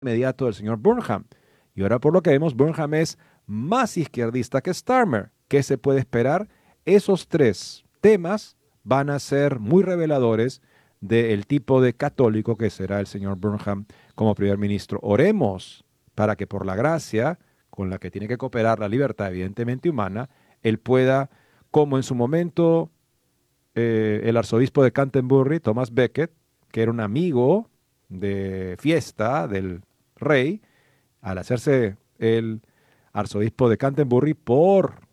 inmediato del señor Burnham. Y ahora por lo que vemos, Burnham es más izquierdista que Starmer. ¿Qué se puede esperar? Esos tres temas van a ser muy reveladores del tipo de católico que será el señor Burnham como primer ministro. Oremos para que por la gracia con la que tiene que cooperar la libertad evidentemente humana, él pueda, como en su momento el arzobispo de Canterbury, Thomas Becket, que era un amigo de fiesta del rey, al hacerse el arzobispo de Canterbury por,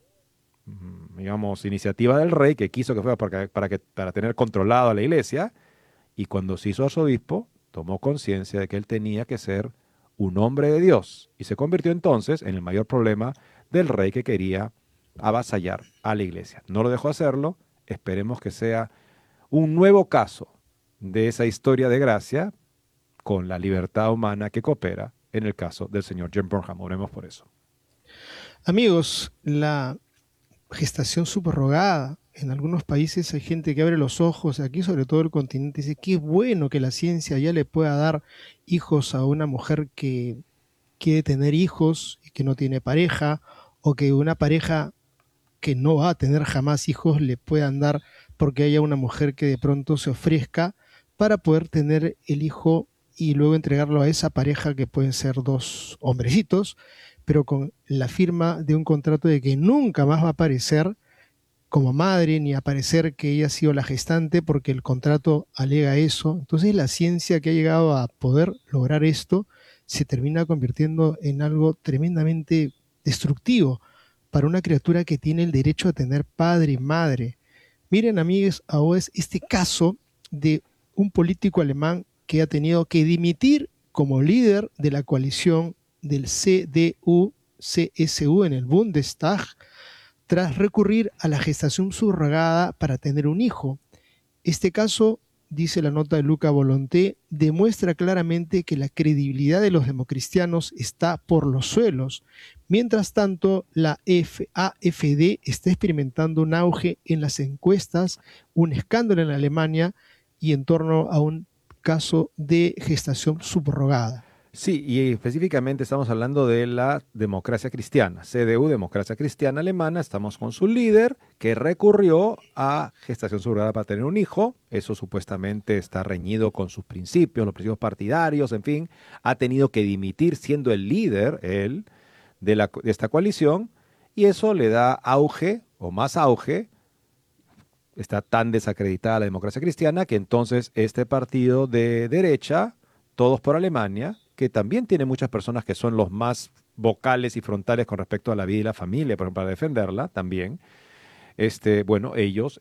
digamos, iniciativa del rey, que quiso que fuera para tener controlado a la iglesia, y cuando se hizo arzobispo, tomó conciencia de que él tenía que ser un hombre de Dios, y se convirtió entonces en el mayor problema del rey que quería avasallar a la iglesia. No lo dejó hacerlo, esperemos que sea un nuevo caso de esa historia de gracia con la libertad humana que coopera en el caso del señor Jim Burnham. Oremos por eso. Amigos, la gestación subrogada, en algunos países hay gente que abre los ojos, aquí sobre todo el continente, dice qué bueno que la ciencia ya le pueda dar hijos a una mujer que quiere tener hijos y que no tiene pareja, o que una pareja que no va a tener jamás hijos le puedan dar porque haya una mujer que de pronto se ofrezca para poder tener el hijo y luego entregarlo a esa pareja que pueden ser dos hombrecitos, pero con la firma de un contrato de que nunca más va a aparecer como madre ni aparecer que ella ha sido la gestante porque el contrato alega eso. Entonces la ciencia que ha llegado a poder lograr esto se termina convirtiendo en algo tremendamente destructivo para una criatura que tiene el derecho a tener padre y madre. Miren, amigos, ahora es este caso de un político alemán que ha tenido que dimitir como líder de la coalición del CDU-CSU en el Bundestag tras recurrir a la gestación subrogada para tener un hijo. Este caso, dice la nota de Luca Volonté, demuestra claramente que la credibilidad de los democristianos está por los suelos. Mientras tanto, la AfD está experimentando un auge en las encuestas, un escándalo en Alemania y en torno a un caso de gestación subrogada. Sí, y específicamente estamos hablando de la democracia cristiana, CDU, Democracia Cristiana Alemana. Estamos con su líder que recurrió a gestación subrogada para tener un hijo. Eso supuestamente está reñido con sus principios, los principios partidarios, en fin. Ha tenido que dimitir siendo el líder, él, de esta coalición, y eso le da auge, o más auge. Está tan desacreditada la democracia cristiana que entonces este partido de derecha, Todos por Alemania, que también tiene muchas personas que son los más vocales y frontales con respecto a la vida y la familia, por ejemplo, para defenderla también. Bueno,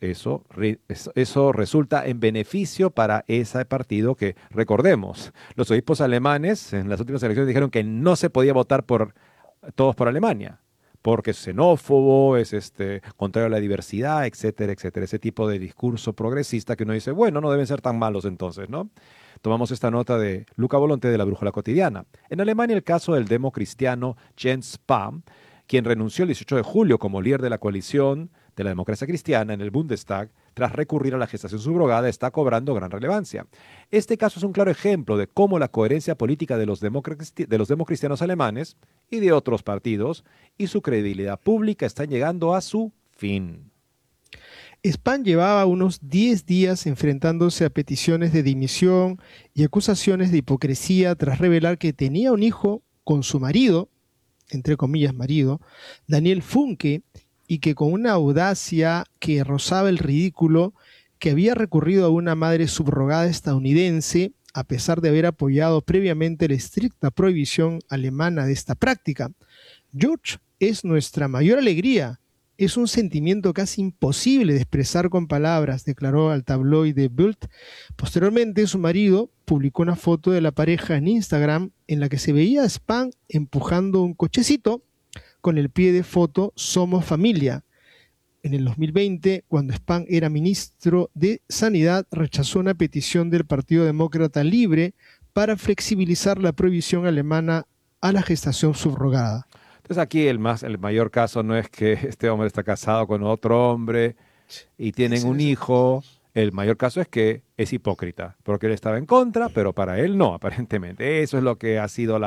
eso resulta en beneficio para ese partido que, recordemos, los obispos alemanes en las últimas elecciones dijeron que no se podía votar por Todos por Alemania, porque es xenófobo, es contrario a la diversidad, etcétera, etcétera. Ese tipo de discurso progresista que uno dice, bueno, no deben ser tan malos entonces, ¿no? Tomamos esta nota de Luca Volonté de la Brújula Cotidiana. En Alemania, el caso del democristiano Jens Spahn, quien renunció el 18 de julio como líder de la coalición de la democracia cristiana en el Bundestag, tras recurrir a la gestación subrogada, está cobrando gran relevancia. Este caso es un claro ejemplo de cómo la coherencia política de los democristianos alemanes y de otros partidos y su credibilidad pública están llegando a su fin. Spahn llevaba unos 10 días enfrentándose a peticiones de dimisión y acusaciones de hipocresía tras revelar que tenía un hijo con su marido, entre comillas marido, Daniel Funke, y que con una audacia que rozaba el ridículo, que había recurrido a una madre subrogada estadounidense, a pesar de haber apoyado previamente la estricta prohibición alemana de esta práctica. George es nuestra mayor alegría. Es un sentimiento casi imposible de expresar con palabras, declaró al tabloide Bild. Posteriormente, su marido publicó una foto de la pareja en Instagram en la que se veía a Spahn empujando un cochecito con el pie de foto "Somos familia". En el 2020, cuando Spahn era ministro de Sanidad, rechazó una petición del Partido Demócrata Libre para flexibilizar la prohibición alemana a la gestación subrogada. Entonces aquí el mayor caso no es que este hombre está casado con otro hombre y tienen un hijo. El mayor caso es que es hipócrita, porque él estaba en contra, pero para él no, aparentemente. Eso es lo que ha sido